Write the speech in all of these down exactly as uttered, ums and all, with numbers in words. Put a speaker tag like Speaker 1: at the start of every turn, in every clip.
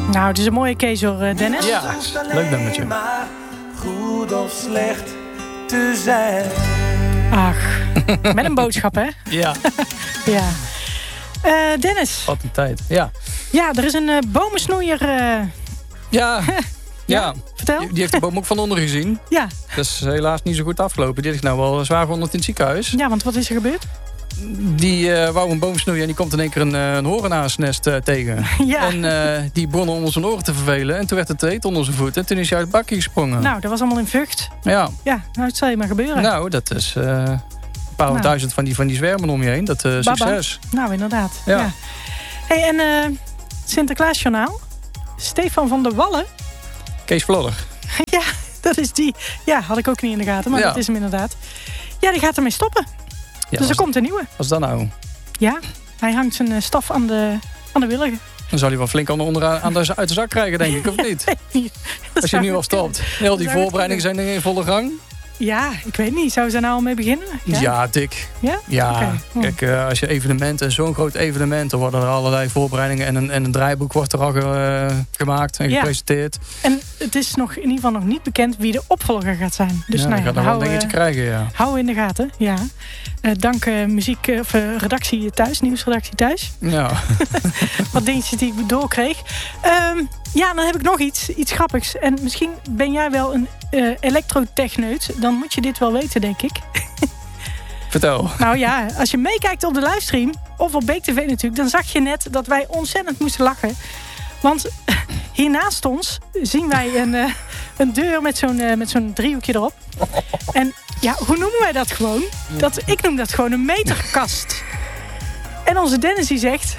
Speaker 1: Nou, het is een mooie case hoor, Dennis.
Speaker 2: Ja, leuk nummertje.
Speaker 3: Goed of slecht te zijn.
Speaker 1: Ach, met een boodschap, hè?
Speaker 2: Ja.
Speaker 1: Ja. Uh, Dennis.
Speaker 2: Wat een tijd, ja.
Speaker 1: Ja, er is een uh, bomensnoeier. Uh...
Speaker 2: Ja. ja.
Speaker 1: Ja, vertel.
Speaker 2: Die, die heeft de boom ook van onder gezien.
Speaker 1: Ja.
Speaker 2: Dat is helaas niet zo goed afgelopen. Die ligt nou wel zwaar gewond in het ziekenhuis.
Speaker 1: Ja, want wat is er gebeurd?
Speaker 2: Die uh, wou een boom snoeien en die komt in één keer een, een horenaasnest uh, tegen.
Speaker 1: Ja.
Speaker 2: En uh, die begon onder zijn oren te vervelen. En toen werd het te heet onder zijn voet. En toen is hij uit het bakje gesprongen.
Speaker 1: Nou, dat was allemaal in vucht.
Speaker 2: Ja.
Speaker 1: Ja, nou, het zal je maar gebeuren.
Speaker 2: Nou, dat is uh, een paar nou. duizend van die, van die zwermen om je heen. Dat uh, succes.
Speaker 1: Nou, inderdaad.
Speaker 2: Ja.
Speaker 1: Ja. Hey, en uh, Sinterklaasjournaal. Stefan van der Wallen.
Speaker 2: Kees Vlodder.
Speaker 1: Ja, dat is die. Ja, had ik ook niet in de gaten, maar ja. Dat is hem inderdaad. Ja, die gaat ermee stoppen. Ja, dus er komt een nieuwe.
Speaker 2: Wat is dat nou?
Speaker 1: Ja, hij hangt zijn uh, staf aan de, aan de willigen.
Speaker 2: Dan zal hij wel flink onder, aan de, uit de zak krijgen, denk ik, of niet?
Speaker 1: Nee,
Speaker 2: als je nu al stopt. Heel die voorbereidingen zijn in volle gang.
Speaker 1: Ja, ik weet niet. Zou ze nou al mee beginnen?
Speaker 2: Ja, ja dik.
Speaker 1: Ja?
Speaker 2: Ja,
Speaker 1: okay. oh.
Speaker 2: Kijk, uh, als je evenementen, zo'n groot evenement, dan worden er allerlei voorbereidingen en een, en een draaiboek wordt er al ge, uh, gemaakt en ja. gepresenteerd.
Speaker 1: En het is nog in ieder geval nog niet bekend wie de opvolger gaat zijn. Dus
Speaker 2: ja,
Speaker 1: nou ja,
Speaker 2: gaat nog
Speaker 1: hou,
Speaker 2: wel een dingetje
Speaker 1: uh,
Speaker 2: krijgen, ja.
Speaker 1: Hou in de gaten, ja. Uh, dank uh, muziek, uh, of uh, redactie thuis, nieuwsredactie thuis.
Speaker 2: Ja.
Speaker 1: Wat dingetjes die ik doorkreeg. Um, ja, dan heb ik nog iets, iets grappigs. En misschien ben jij wel een uh, elektrotechneut. Dan moet je dit wel weten, denk ik.
Speaker 2: Vertel.
Speaker 1: Nou ja, als je meekijkt op de livestream, of op Beek T V natuurlijk, dan zag je net dat wij ontzettend moesten lachen. Want hier naast ons zien wij een, uh, een deur met zo'n, uh, met zo'n driehoekje erop. En ja, hoe noemen wij dat gewoon? Dat, ik noem dat gewoon een meterkast. En onze Dennis die zegt...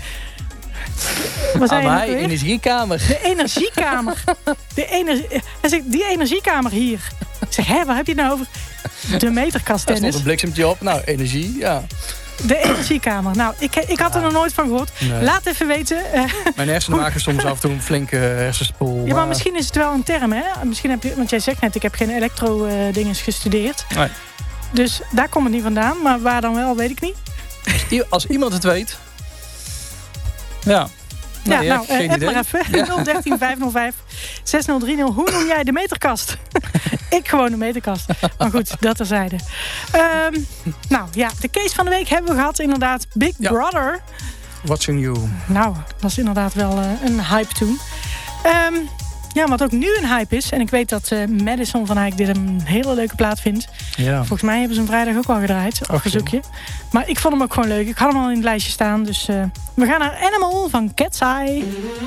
Speaker 2: Wat zei hij? Energiekamer.
Speaker 1: De energiekamer. De ener... Hij zegt, die energiekamer hier. Ik zeg, hè, waar heb je het nou over? De meterkast, Dennis.
Speaker 2: Daar stond een bliksemtje op. Nou, energie, ja.
Speaker 1: De energiekamer. Nou, ik, ik had er nog nooit van gehoord. Nee. Laat even weten. Uh,
Speaker 2: Mijn hersenen maken soms af en toe een flinke hersenspoel.
Speaker 1: Ja, maar, maar misschien is het wel een term, hè? Misschien heb je, want jij zegt net, ik heb geen elektro-dinges uh, gestudeerd.
Speaker 2: Nee.
Speaker 1: Dus daar komt het niet vandaan. Maar waar dan wel, weet ik niet.
Speaker 2: Als, als iemand het weet... Ja.
Speaker 1: Ja,
Speaker 2: nee,
Speaker 1: nou,
Speaker 2: uh,
Speaker 1: app maar even. Ja. nul een drie vijf nul vijf zes nul drie nul. Hoe noem jij de meterkast? Ik gewoon de meterkast. Maar goed, dat terzijde. Um, nou ja, de case van de week hebben we gehad. Inderdaad, Big ja. Brother.
Speaker 2: Watching You.
Speaker 1: Nou, dat was inderdaad wel uh, een hype toen. Um, ja, wat ook nu een hype is. En ik weet dat uh, Madison van Eyck dit een hele leuke plaat vindt.
Speaker 2: Ja.
Speaker 1: Volgens mij hebben ze hem vrijdag ook al gedraaid. Op verzoekje. Maar ik vond hem ook gewoon leuk. Ik had hem al in het lijstje staan. Dus uh, we gaan naar Animal van Cat's Eye.